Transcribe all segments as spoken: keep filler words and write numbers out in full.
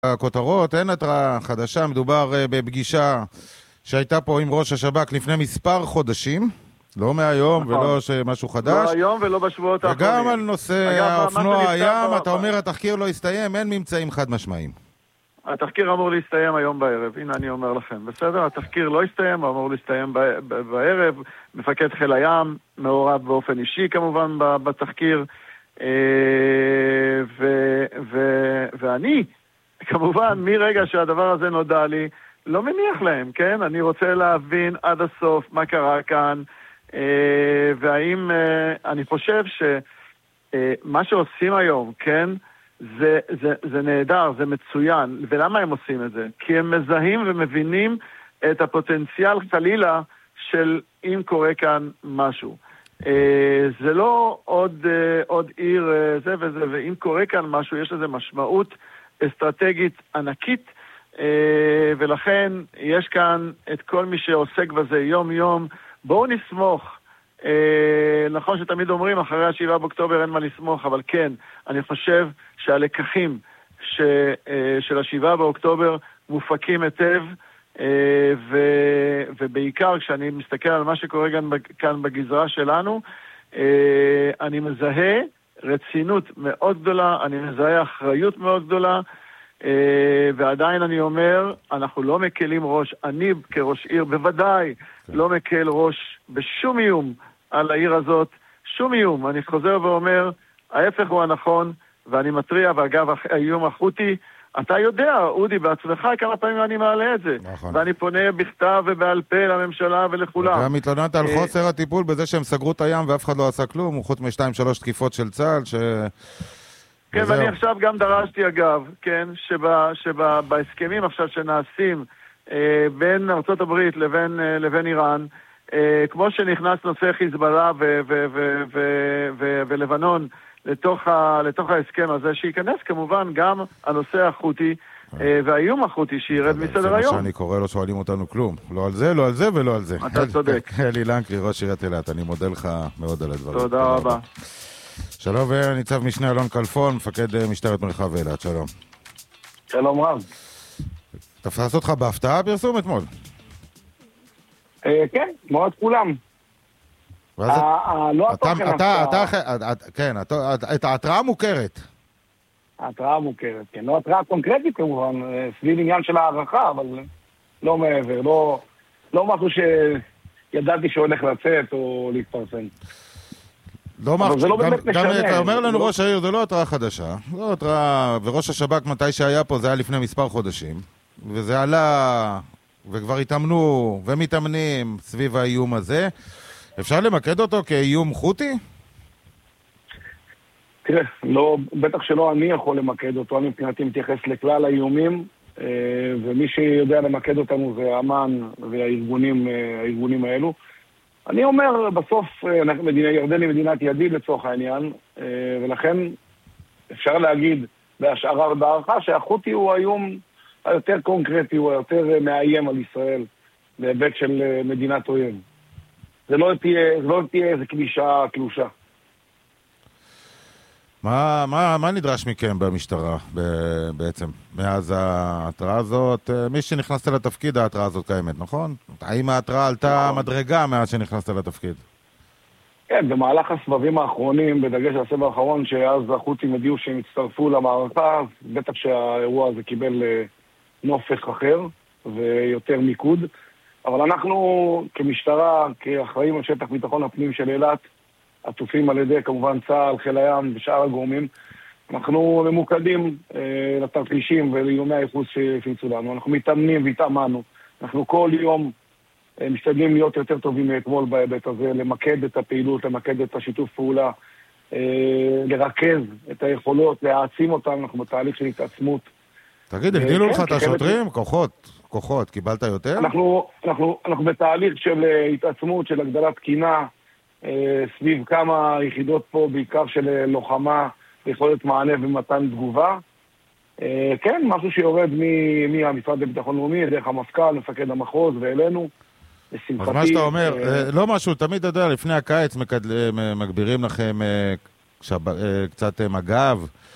הכותרות, אין התראה חדשה, מדובר בפגישה שהייתה פה עם ראש השב"כ לפני מספר חודשים, לא מהיום ולא משהו חדש. לא היום ולא בשבועות האחרונים. וגם על נושא האופנוע הים, אתה אומר התחקיר לא הסתיים, אין ממצאים חד משמעיים. התחקיר אמור להסתיים היום בערב, הנה אני אומר לכם, בסדר? התחקיר לא הסתיים, אמור להסתיים בערב, מפקד חיל הים, מעורב באופן אישי כמובן בתחקיר, ואני, כמובן, מרגע שהדבר הזה נודע לי, לא מניח להם, כן? אני רוצה להבין עד הסוף מה קרה כאן, והאם, אני חושב שמה שעושים היום, כן? זה, זה, זה נהדר, זה מצוין. ולמה הם עושים את זה? כי הם מזהים ומבינים את הפוטנציאל חלילה של אם קורה כאן משהו. זה לא עוד, עוד עיר זה וזה, ואם קורה כאן משהו, יש לזה משמעות אסטרטגית ענקית, ולכן יש כאן את כל מי שעוסק בזה יום יום. בואו נסמוך. נכון שתמיד אומרים אחרי השבעה באוקטובר אין מה לסמוך, אבל כן, אני חושב שהלקחים ש, של השבעה באוקטובר מופקים היטב, ו, ובעיקר כשאני מסתכל על מה שקורה כאן, כאן בגזרה שלנו, אני מזהה רצינות מאוד גדולה, אני מזהה אחריות מאוד גדולה, ועדיין אני אומר, אנחנו לא מקלים ראש, אני כראש עיר בוודאי לא מקל ראש בשום איום על העיר הזאת, שום איום. אני חוזר ואומר, ההפך הוא הנכון, ואני מטריע, ואגב, האיום החותי, אתה יודע, אודי, בעצמך כמה פעמים אני מעלה את זה. נכון. ואני פונה בכתב ובעל פה לממשלה ולכולם. וגם התלוננת על חוסר הטיפול בזה שהם סגרו את הים ואף אחד לא עשה כלום, חוץ משתיים שלוש תקיפות של צה"ל, ש... כן, ואני עכשיו גם דרשתי, אגב, כן, שבהסכמים עכשיו שנעשים בין ארצות הברית לבין, לבין איראן, כמו שנכנס נושא חיזבאללה ולבנון לתוך, לתוך ההסכם הזה, שייכנס כמובן גם הנושא החותי והאיום החותי שירד מסדר היום. זה מה שאני קורא, לא שואלים אותנו כלום. לא על זה, לא על זה ולא על זה. אתה צודק. אלי לנקרי, ראש עיריית אילת, אני מודה לך מאוד על הדברים. תודה רבה. שלום, וניצב משנה אלון כלפון, מפקד משטרת מרחב אילת, שלום. שלום רב. תפס אותך בהפתעה פרסום אתמול? כן, מאוד כולם. לא התוכן הפתעה. כן, את ההתראה מוכרת. ההתראה מוכרת, כן. לא התראה קונקרטית כמובן, סביב עניין של הערכה, אבל לא מעבר, לא משהו שידעתי שהולך לצאת או להתפרסם. לא גם אתה אומר לנו ראש העיר, זה לא התראה חדשה, לא התראה, וראש השב"כ מתי שהיה פה זה היה לפני מספר חודשים, וזה עלה, וכבר התאמנו ומתאמנים סביב האיום הזה. אפשר למקד אותו כאיום חותי? תראה, לא, בטח שלא אני יכול למקד אותו, אני מבחינתי מתייחס לכלל האיומים, ומי שיודע למקד אותנו זה אמן והארגונים הארגונים האלו. אני אומר, בסוף, ירדן היא מדינת ידיד לצורך העניין, ולכן אפשר להגיד בהשערה ובהערכה שהחותי הוא האיום היותר קונקרטי, הוא היותר מאיים על ישראל, בהיבט של מדינת אויב. זה לא תהיה, זה לא תהיה איזו קלישה, קלושה. מה, מה, מה נדרש מכם במשטרה בעצם? מאז ההתראה הזאת, מי שנכנסת לתפקיד ההתראה הזאת קיימת, נכון? האם ההתראה עלתה מדרגה מאז שנכנסת לתפקיד? כן, במהלך הסבבים האחרונים, בדגש על הסבב האחרון, שאז החות'ים הודיעו שהם הצטרפו למערכה, בטח שהאירוע הזה קיבל נופך אחר ויותר מיקוד. אבל אנחנו כמשטרה, כאחראים על שטח ביטחון הפנים של אילת, עטופים על ידי כמובן צה"ל, חיל הים ושאר הגורמים, אנחנו ממוקדים אה, לתרחישים ולאיומי הייחוס שהפיצו לנו. אנחנו מתאמנים והתאמנו. אנחנו כל יום אה, משתדלים להיות יותר טובים מאתמול בהיבט הזה, למקד את הפעילות, למקד את השיתוף פעולה, אה, לרכז את היכולות, להעצים אותם. אנחנו בתהליך של התעצמות. תגיד, הגדילו לך את השוטרים? כוחות, כוחות, קיבלת יותר? אנחנו, אנחנו, אנחנו בתהליך של התעצמות, של הגדלת תקינה, סביב כמה יחידות פה, בעיקר של לוחמה, יכולת מענה ומתן תגובה. כן, משהו שיורד מהמשרד לביטחון לאומי, דרך המפכ"ל, מפקד המחוז ואלינו. אז מה שאתה אומר, לא משהו, תמיד יודע, לפני הקיץ מגבירים לכם קצת מג"ב,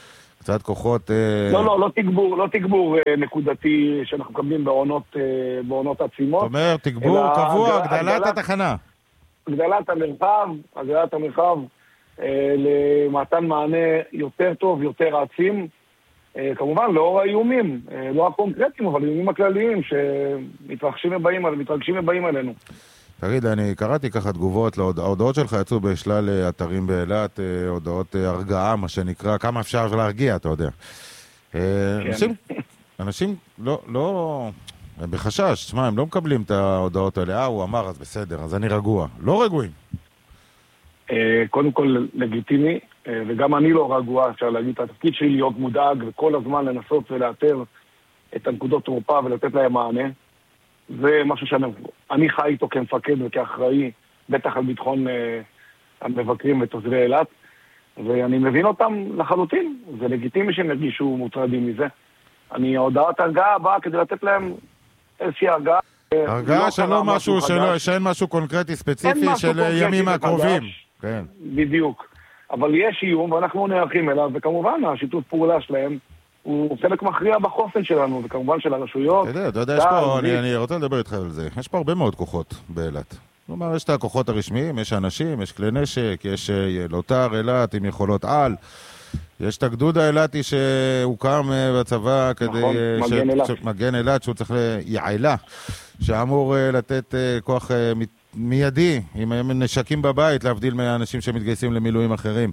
קצת כוחות... לא, לא, לא תגבור, לא תגבור נקודתי שאנחנו מקבלים בעונות, בעונות עצימות. זאת אומרת, תגבור קבוע, הגדלת התחנה. הגדלת המרחב, הגדלת המרחב למתן מענה יותר טוב, יותר עצים. כמובן, לאור האיומים, לא הקונקרטיים, אבל האיומים הכלליים שמתרחשים ובאים, מתרגשים ובאים עלינו. תגיד, אני קראתי ככה תגובות, ההודעות שלך יצאו בשלל אתרים באילת, הודעות הרגעה, מה שנקרא, כמה אפשר להרגיע, אתה יודע. אנשים, אנשים לא, לא, הם בחשש, תשמע, הם לא מקבלים את ההודעות האלה, אה, הוא אמר, אז בסדר, אז אני רגוע. לא רגועים. קודם כל, לגיטימי, וגם אני לא רגוע, אפשר להגיד, התפקיד שלי להיות מודאג, וכל הזמן לנסות ולאתר את הנקודות תורפה ולתת להם מענה. זה משהו שאני חי איתו כמפקד וכאחראי, בטח על ביטחון אה, המבקרים ותושבי אילת, ואני מבין אותם לחלוטין. זה לגיטימי שהם ירגישו מוטרדים מזה. אני, ההודעת הרגעה באה כדי לתת להם איזושהי הרגעה. הרגעה שלא משהו, שלא, שאין משהו קונקרטי ספציפי של ימים הקרובים. כן. בדיוק. אבל יש איום ואנחנו נערכים אליו, וכמובן השיתוף פעולה שלהם הוא חלק מכריע בחופן שלנו, וכמובן של הרשויות. אתה יודע, אתה יודע, יש פה, אני, אני רוצה לדבר איתך על זה. יש פה הרבה מאוד כוחות באילת. כלומר, יש את הכוחות הרשמיים, יש אנשים, יש כלי נשק, יש לוטר אילת עם יכולות על. יש את הגדוד האילתי שהוקם בצבא כדי... נכון, מגן אילת. מגן אילת, שהוא צריך ליעילה, שאמור לתת כוח מיידי, עם נשקים בבית, להבדיל מהאנשים שמתגייסים למילואים אחרים.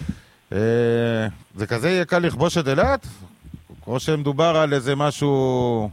זה כזה יהיה קל לכבוש את אילת? או שמדובר על איזה משהו...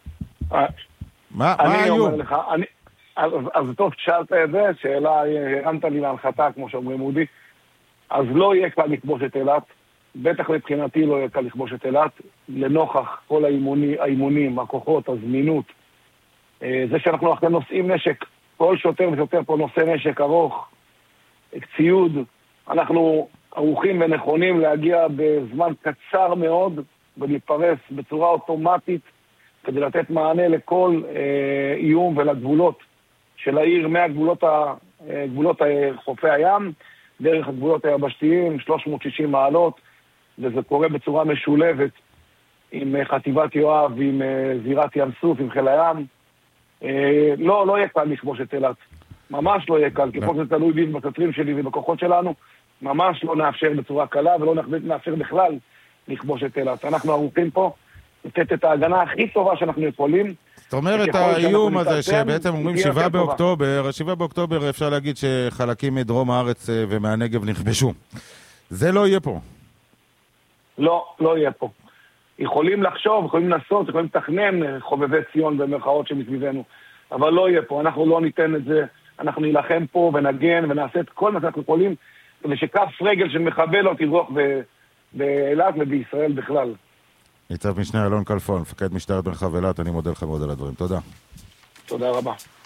מה היו? אז טוב ששאלת את זה, שאלה הרמת לי להנחתה, כמו שאומרים אודי. אז לא יהיה קל לכבוש את אילת, בטח מבחינתי לא יהיה קל לכבוש את אילת, לנוכח כל האימונים, הכוחות, הזמינות. זה שאנחנו אחרי נושאים נשק, כל שוטר ושוטר פה נושא נשק ארוך, ציוד, אנחנו ערוכים ונכונים להגיע בזמן קצר מאוד, ולהתפרס בצורה אוטומטית, כדי לתת מענה לכל אה, איום ולגבולות של העיר, מהגבולות ה, אה, גבולות חופי הים, דרך הגבולות היבשתיים, שלוש מאות ושישים מעלות, וזה קורה בצורה משולבת עם אה, חטיבת יואב, עם אה, זירת ים סוף, עם חיל הים. אה, לא, לא יהיה קל לכבוש את אילת. ממש לא יהיה קל, ככל שזה תלוי בי בקטרים שלי ובכוחות שלנו, ממש לא נאפשר בצורה קלה, ולא נאפשר בכלל לכבוש את אילת. אנחנו ערוכים פה לתת את ההגנה הכי טובה שאנחנו יכולים. זאת אומרת, האיום הזה שבעצם אומרים שבעה באוקטובר, שבעה באוקטובר אפשר להגיד שחלקים מדרום הארץ ומהנגב נכבשו. זה לא יהיה פה. לא, לא יהיה פה. יכולים לחשוב, יכולים לנסות, יכולים לתכנן חובבי ציון במרכאות שמסביבנו, אבל לא יהיה פה. אנחנו לא ניתן את זה. אנחנו נילחם פה ונגן ונעשה את כל מה שאנחנו יכולים, ושכף רגל של מחבל לא תברוח באילת ובישראל בכלל. ניצב משנה אלון כלפון, מפקד משטרת מרחב אילת, אני מודה לך מאוד על הדברים. תודה. תודה רבה.